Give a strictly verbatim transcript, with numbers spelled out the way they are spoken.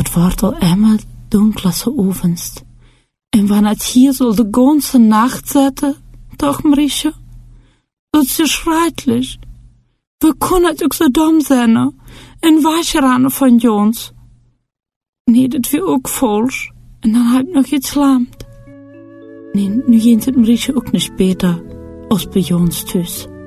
Het wordt al immer dunkler zo ovenst. En wanneer het hier zal de ganze nacht zetten, toch Marisje? Dat is schrijdelijk. We kunnen het ook zo dom zijn en wascheranen van Jons. Nee, dat weer ook vals. En dan heb ik nog iets slaapt. Nee, nu gaat het Marisje ook niet beter als bij Jons thuis.